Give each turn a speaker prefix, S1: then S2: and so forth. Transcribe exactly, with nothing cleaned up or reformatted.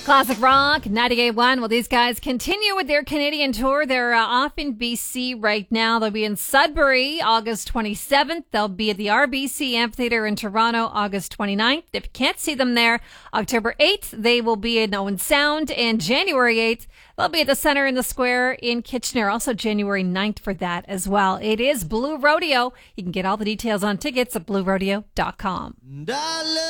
S1: Classic Rock, ninety-eight point one. Well, these guys continue with their Canadian tour. They're uh, off in B C right now. They'll be in Sudbury August twenty-seventh. They'll be at the R B C Amphitheatre in Toronto August twenty-ninth. If you can't see them there, October eighth, they will be in Owen Sound. And January eighth, they'll be at the Centre in the Square in Kitchener. Also January ninth for that as well. It is Blue Rodeo. You can get all the details on tickets at blue rodeo dot com.